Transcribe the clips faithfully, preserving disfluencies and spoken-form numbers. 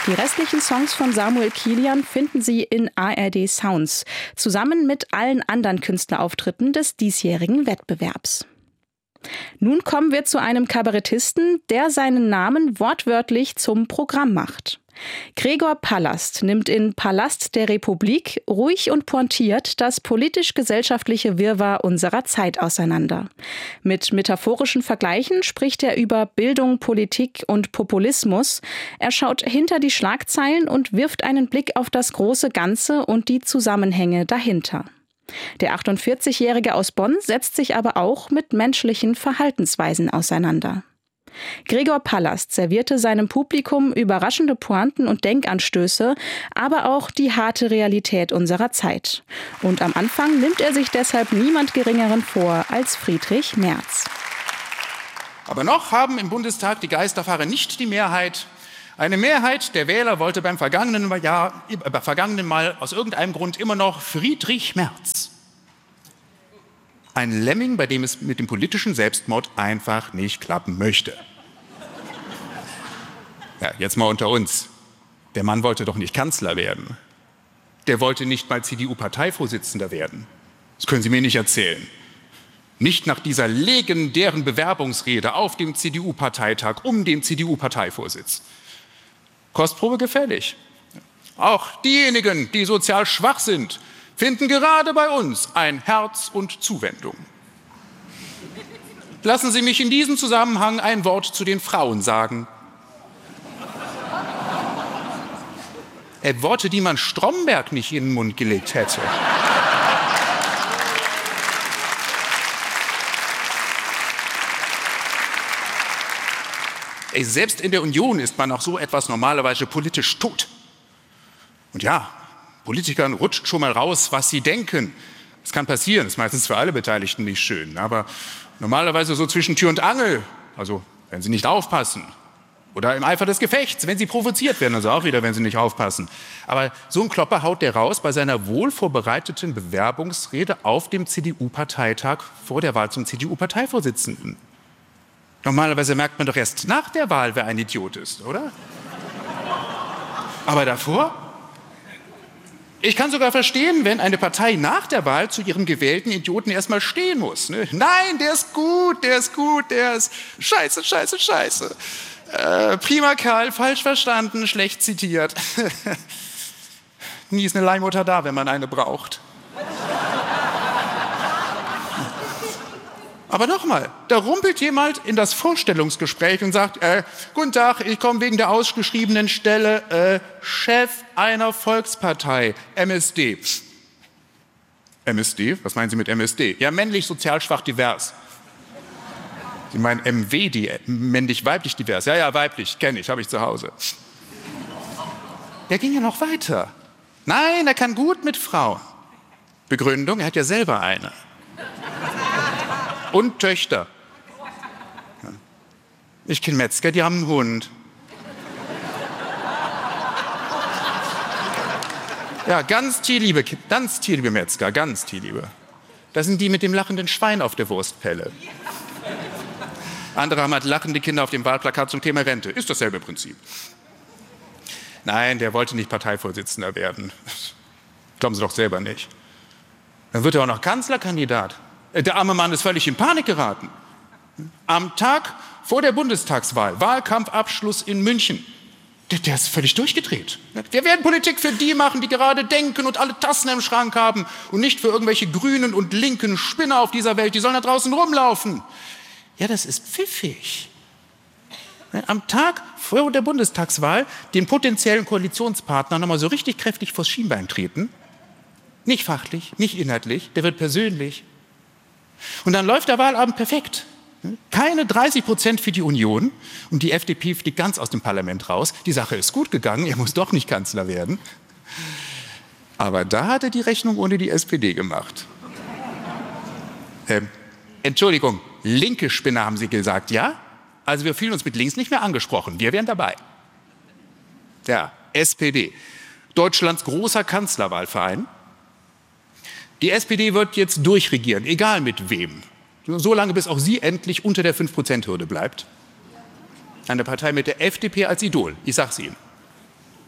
Die restlichen Songs von Samuel Kilian finden Sie in A R D Sounds, zusammen mit allen anderen Künstlerauftritten des diesjährigen Wettbewerbs. Nun kommen wir zu einem Kabarettisten, der seinen Namen wortwörtlich zum Programm macht. Gregor Palast nimmt in Palast der Republik ruhig und pointiert das politisch-gesellschaftliche Wirrwarr unserer Zeit auseinander. Mit metaphorischen Vergleichen spricht er über Bildung, Politik und Populismus. Er schaut hinter die Schlagzeilen und wirft einen Blick auf das große Ganze und die Zusammenhänge dahinter. Der achtundvierzigjährige aus Bonn setzt sich aber auch mit menschlichen Verhaltensweisen auseinander. Gregor Palast servierte seinem Publikum überraschende Pointen und Denkanstöße, aber auch die harte Realität unserer Zeit. Und am Anfang nimmt er sich deshalb niemand Geringeren vor als Friedrich Merz. Aber noch haben im Bundestag die Geisterfahrer nicht die Mehrheit. Eine Mehrheit der Wähler wollte beim vergangenen Jahr, äh, vergangenen Mal aus irgendeinem Grund immer noch Friedrich Merz. Ein Lemming, bei dem es mit dem politischen Selbstmord einfach nicht klappen möchte. Ja, jetzt mal unter uns. Der Mann wollte doch nicht Kanzler werden. Der wollte nicht mal C D U-Parteivorsitzender werden. Das können Sie mir nicht erzählen. Nicht nach dieser legendären Bewerbungsrede auf dem C D U-Parteitag um den C D U-Parteivorsitz. Kostprobe gefällig. Auch diejenigen, die sozial schwach sind, finden gerade bei uns ein Herz und Zuwendung. Lassen Sie mich in diesem Zusammenhang ein Wort zu den Frauen sagen. Äh, Worte, die man Stromberg nicht in den Mund gelegt hätte. Ey, selbst in der Union ist man nach so etwas normalerweise politisch tot. Und ja, Politikern rutscht schon mal raus, was sie denken. Das kann passieren, das ist meistens für alle Beteiligten nicht schön. Aber normalerweise so zwischen Tür und Angel, also wenn sie nicht aufpassen. Oder im Eifer des Gefechts, wenn sie provoziert werden, also auch wieder, wenn sie nicht aufpassen. Aber so ein Klopper haut der raus bei seiner wohl vorbereiteten Bewerbungsrede auf dem C D U-Parteitag vor der Wahl zum C D U-Parteivorsitzenden. Normalerweise merkt man doch erst nach der Wahl, wer ein Idiot ist, oder? Aber davor? Ich kann sogar verstehen, wenn eine Partei nach der Wahl zu ihrem gewählten Idioten erstmal stehen muss. Ne? Nein, der ist gut, der ist gut, der ist scheiße, scheiße, scheiße. Äh, prima Kerl, falsch verstanden, schlecht zitiert. Nie ist eine Leihmutter da, wenn man eine braucht. Aber nochmal, da rumpelt jemand in das Vorstellungsgespräch und sagt, äh, guten Tag, ich komme wegen der ausgeschriebenen Stelle äh, Chef einer Volkspartei, M S D. M S D? Was meinen Sie mit M S D? Ja, männlich, sozial, schwach, divers. Sie meinen M W D, männlich, weiblich, divers. Ja, ja, weiblich, kenne ich, habe ich zu Hause. Der ging ja noch weiter. Nein, er kann gut mit Frauen. Begründung, er hat ja selber eine. Und Töchter. Ich kenne Metzger, die haben einen Hund. Ja, ganz tierliebe, ganz tierliebe Metzger, ganz tierliebe. Das sind die mit dem lachenden Schwein auf der Wurstpelle. Andere haben halt lachende Kinder auf dem Wahlplakat zum Thema Rente. Ist dasselbe Prinzip. Nein, der wollte nicht Parteivorsitzender werden. Glauben Sie doch selber nicht. Dann wird er auch noch Kanzlerkandidat. Der arme Mann ist völlig in Panik geraten. Am Tag vor der Bundestagswahl, Wahlkampfabschluss in München, der, der ist völlig durchgedreht. Wir werden Politik für die machen, die gerade denken und alle Tassen im Schrank haben und nicht für irgendwelche grünen und linken Spinner auf dieser Welt, die sollen da draußen rumlaufen. Ja, das ist pfiffig. Am Tag vor der Bundestagswahl den potenziellen Koalitionspartner nochmal so richtig kräftig vors Schienbein treten. Nicht fachlich, nicht inhaltlich, der wird persönlich. Und dann läuft der Wahlabend perfekt. Keine dreißig Prozent für die Union und die F D P fliegt ganz aus dem Parlament raus. Die Sache ist gut gegangen, er muss doch nicht Kanzler werden. Aber da hat er die Rechnung ohne die S P D gemacht. Ähm, Entschuldigung, linke Spinner haben Sie gesagt, ja? Also wir fühlen uns mit links nicht mehr angesprochen, wir wären dabei. Ja, S P D, Deutschlands großer Kanzlerwahlverein. Die S P D wird jetzt durchregieren, egal mit wem. So lange, bis auch sie endlich unter der fünf Prozent Hürde bleibt. Eine Partei mit der F D P als Idol, ich sag's Ihnen.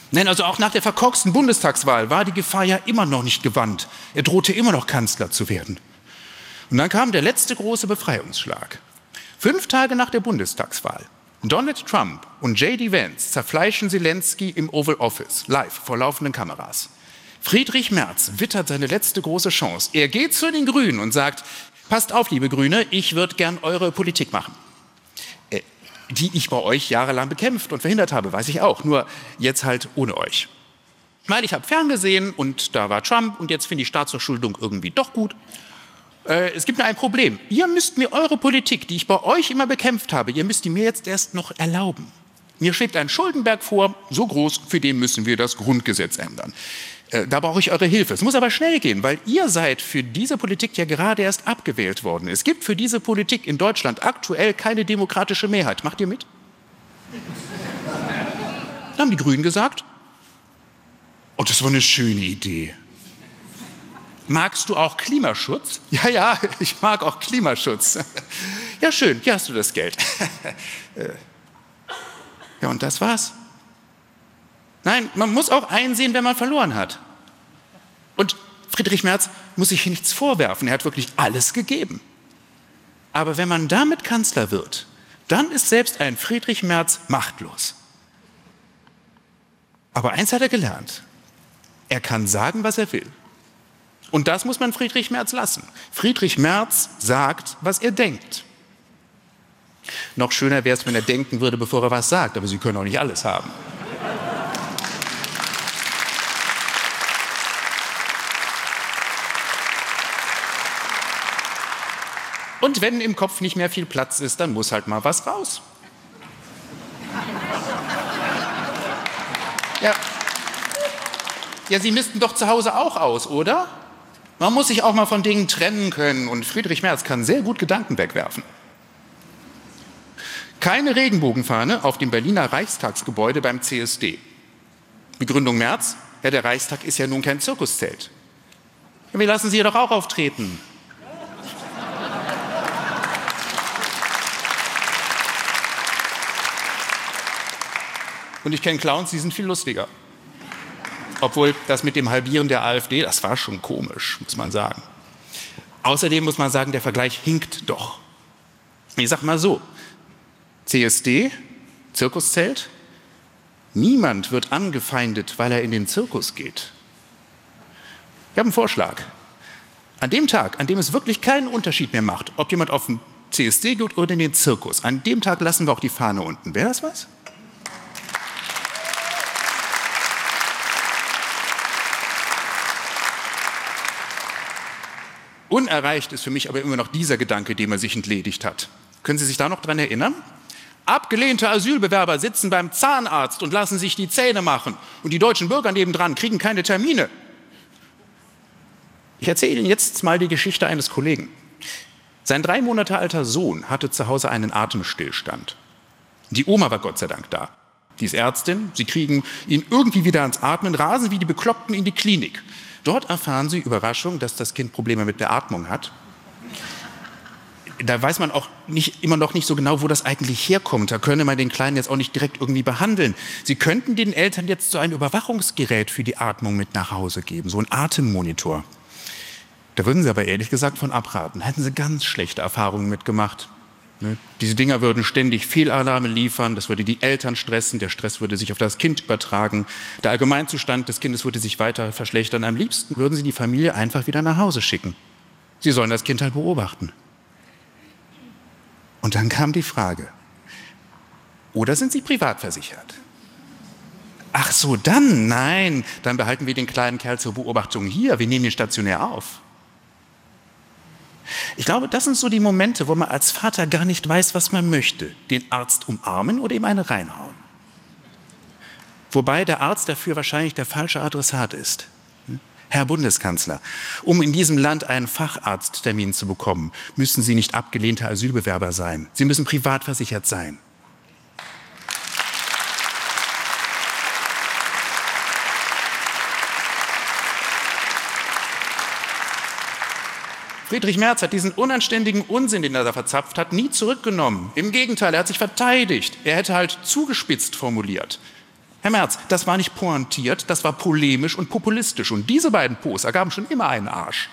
Nein, also auch nach der verkorksten Bundestagswahl war die Gefahr ja immer noch nicht gebannt. Er drohte immer noch Kanzler zu werden. Und dann kam der letzte große Befreiungsschlag. Fünf Tage nach der Bundestagswahl. Donald Trump und J D Vance zerfleischen Zelensky im Oval Office, live, vor laufenden Kameras. Friedrich Merz wittert seine letzte große Chance. Er geht zu den Grünen und sagt, passt auf, liebe Grüne, ich würde gern eure Politik machen. Äh, die ich bei euch jahrelang bekämpft und verhindert habe, weiß ich auch, nur jetzt halt ohne euch. Weil ich habe ferngesehen und da war Trump und jetzt finde ich Staatsverschuldung irgendwie doch gut. Äh, es gibt nur ein Problem. Ihr müsst mir eure Politik, die ich bei euch immer bekämpft habe, ihr müsst die mir jetzt erst noch erlauben. Mir schwebt ein Schuldenberg vor, so groß, für den müssen wir das Grundgesetz ändern. Äh, da brauche ich eure Hilfe. Es muss aber schnell gehen, weil ihr seid für diese Politik ja gerade erst abgewählt worden. Es gibt für diese Politik in Deutschland aktuell keine demokratische Mehrheit. Macht ihr mit? Dann haben die Grünen gesagt, oh, das war eine schöne Idee. Magst du auch Klimaschutz? Ja, ja, ich mag auch Klimaschutz. Ja, schön, hier hast du das Geld. Ja, und das war's. Nein, man muss auch einsehen, wenn man verloren hat. Und Friedrich Merz muss sich hier nichts vorwerfen, er hat wirklich alles gegeben. Aber wenn man damit Kanzler wird, dann ist selbst ein Friedrich Merz machtlos. Aber eins hat er gelernt, er kann sagen, was er will. Und das muss man Friedrich Merz lassen. Friedrich Merz sagt, was er denkt. Noch schöner wäre es, wenn er denken würde, bevor er was sagt, aber Sie können auch nicht alles haben. Und wenn im Kopf nicht mehr viel Platz ist, dann muss halt mal was raus. Ja, ja, Sie missten doch zu Hause auch aus, oder? Man muss sich auch mal von Dingen trennen können und Friedrich Merz kann sehr gut Gedanken wegwerfen. Keine Regenbogenfahne auf dem Berliner Reichstagsgebäude beim C S D. Begründung Merz, ja, der Reichstag ist ja nun kein Zirkuszelt. Ja, wir lassen Sie doch auch auftreten. Und ich kenne Clowns, die sind viel lustiger. Obwohl das mit dem Halbieren der AfD, das war schon komisch, muss man sagen. Außerdem muss man sagen, der Vergleich hinkt doch. Ich sag mal so, C S D, Zirkuszelt, niemand wird angefeindet, weil er in den Zirkus geht. Ich habe einen Vorschlag. An dem Tag, an dem es wirklich keinen Unterschied mehr macht, ob jemand auf den C S D geht oder in den Zirkus, an dem Tag lassen wir auch die Fahne unten. Wäre das was? Unerreicht ist für mich aber immer noch dieser Gedanke, dem er sich entledigt hat. Können Sie sich da noch dran erinnern? Abgelehnte Asylbewerber sitzen beim Zahnarzt und lassen sich die Zähne machen. Und die deutschen Bürger nebendran kriegen keine Termine. Ich erzähle Ihnen jetzt mal die Geschichte eines Kollegen. Sein drei Monate alter Sohn hatte zu Hause einen Atemstillstand. Die Oma war Gott sei Dank da. Die ist Ärztin, sie kriegen ihn irgendwie wieder ans Atmen, rasen wie die Bekloppten in die Klinik. Dort erfahren sie, Überraschung, dass das Kind Probleme mit der Atmung hat. Da weiß man auch nicht, immer noch nicht so genau, wo das eigentlich herkommt. Da könne man den Kleinen jetzt auch nicht direkt irgendwie behandeln. Sie könnten den Eltern jetzt so ein Überwachungsgerät für die Atmung mit nach Hause geben, so ein Atemmonitor. Da würden sie aber ehrlich gesagt von abraten. Hätten sie ganz schlechte Erfahrungen mitgemacht. Ne? Diese Dinger würden ständig Fehlalarme liefern, das würde die Eltern stressen, der Stress würde sich auf das Kind übertragen, der Allgemeinzustand des Kindes würde sich weiter verschlechtern. Am liebsten würden sie die Familie einfach wieder nach Hause schicken. Sie sollen das Kind halt beobachten. Und dann kam die Frage, oder sind Sie privat versichert? Ach so, dann, nein, dann behalten wir den kleinen Kerl zur Beobachtung hier, wir nehmen ihn stationär auf. Ich glaube, das sind so die Momente, wo man als Vater gar nicht weiß, was man möchte. Den Arzt umarmen oder ihm eine reinhauen. Wobei der Arzt dafür wahrscheinlich der falsche Adressat ist. Herr Bundeskanzler, um in diesem Land einen Facharzttermin zu bekommen, müssen Sie nicht abgelehnte Asylbewerber sein. Sie müssen privat versichert sein. Friedrich Merz hat diesen unanständigen Unsinn, den er da verzapft hat, nie zurückgenommen. Im Gegenteil, er hat sich verteidigt. Er hätte halt zugespitzt formuliert. Herr Merz, das war nicht pointiert, das war polemisch und populistisch. Und diese beiden Po's ergaben schon immer einen Arsch.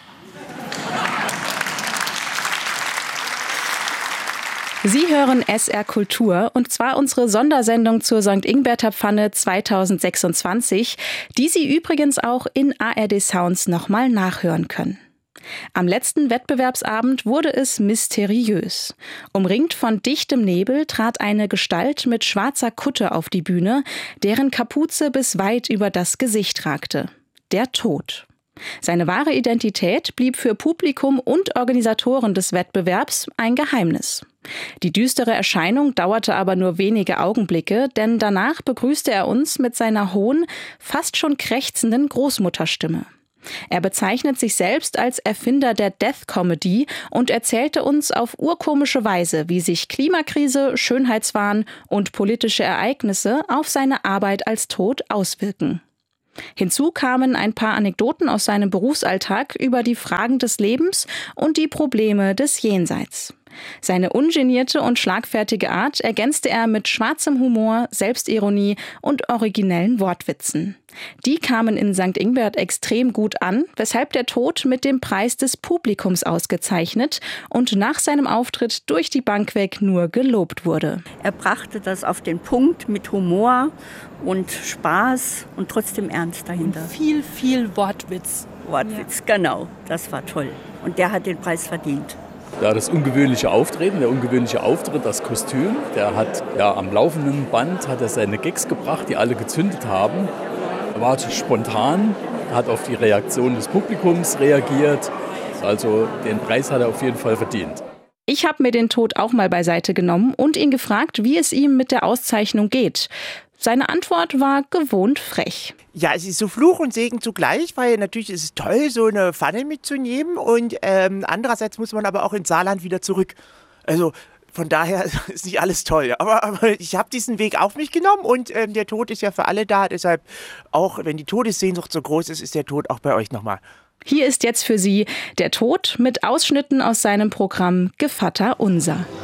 Sie hören S R Kultur, und zwar unsere Sondersendung zur Sankt Ingbert Pfanne zweitausendsechsundzwanzig, die Sie übrigens auch in A R D Sounds nochmal nachhören können. Am letzten Wettbewerbsabend wurde es mysteriös. Umringt von dichtem Nebel trat eine Gestalt mit schwarzer Kutte auf die Bühne, deren Kapuze bis weit über das Gesicht ragte. Der Tod. Seine wahre Identität blieb für Publikum und Organisatoren des Wettbewerbs ein Geheimnis. Die düstere Erscheinung dauerte aber nur wenige Augenblicke, denn danach begrüßte er uns mit seiner hohen, fast schon krächzenden Großmutterstimme. Er bezeichnet sich selbst als Erfinder der Death Comedy und erzählte uns auf urkomische Weise, wie sich Klimakrise, Schönheitswahn und politische Ereignisse auf seine Arbeit als Tod auswirken. Hinzu kamen ein paar Anekdoten aus seinem Berufsalltag über die Fragen des Lebens und die Probleme des Jenseits. Seine ungenierte und schlagfertige Art ergänzte er mit schwarzem Humor, Selbstironie und originellen Wortwitzen. Die kamen in Sankt Ingbert extrem gut an, weshalb der Tod mit dem Preis des Publikums ausgezeichnet und nach seinem Auftritt durch die Bank weg nur gelobt wurde. Er brachte das auf den Punkt mit Humor und Spaß und trotzdem Ernst dahinter. Und viel, viel Wortwitz. Wortwitz, ja. Genau, das war toll. Und der hat den Preis verdient. Ja, das ungewöhnliche Auftreten, der ungewöhnliche Auftritt, das Kostüm, der hat ja am laufenden Band hat er seine Gags gebracht, die alle gezündet haben. Er war spontan, hat auf die Reaktion des Publikums reagiert. Also den Preis hat er auf jeden Fall verdient. Ich habe mir den Tod auch mal beiseite genommen und ihn gefragt, wie es ihm mit der Auszeichnung geht. Seine Antwort war gewohnt frech. Ja, es ist so Fluch und Segen zugleich, weil natürlich ist es toll, so eine Pfanne mitzunehmen und ähm, andererseits muss man aber auch ins Saarland wieder zurück. Also von daher ist nicht alles toll. Aber, aber ich habe diesen Weg auf mich genommen und ähm, der Tod ist ja für alle da. Deshalb, auch wenn die Todessehnsucht so groß ist, ist der Tod auch bei euch nochmal. Hier ist jetzt für Sie der Tod mit Ausschnitten aus seinem Programm Gevatter Unser.